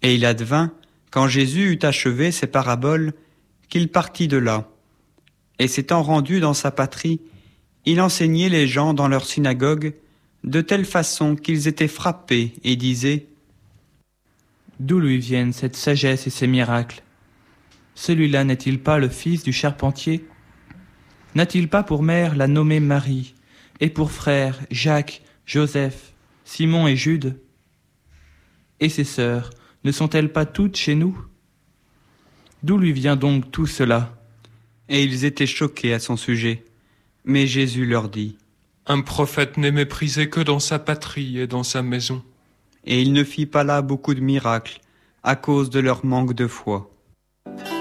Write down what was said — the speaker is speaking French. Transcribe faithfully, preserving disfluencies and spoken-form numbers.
Et il advint, quand Jésus eut achevé ses paraboles, qu'il partit de là. Et s'étant rendu dans sa patrie, il enseignait les gens dans leur synagogue, de telle façon qu'ils étaient frappés et disaient : D'où lui viennent cette sagesse et ces miracles ? Celui-là n'est-il pas le fils du charpentier ? N'a-t-il pas pour mère la nommée Marie, et pour frères Jacques, Joseph, Simon et Jude ? Et ses sœurs, ne sont-elles pas toutes chez nous ? D'où lui vient donc tout cela ? Et ils étaient choqués à son sujet. Mais Jésus leur dit : Un prophète n'est méprisé que dans sa patrie et dans sa maison. Et il ne fit pas là beaucoup de miracles, à cause de leur manque de foi.